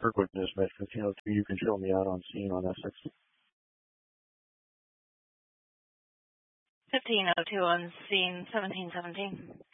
Kirkwood Dispatch 1502. You can show me out on scene on Essex. 1502 on scene 1717.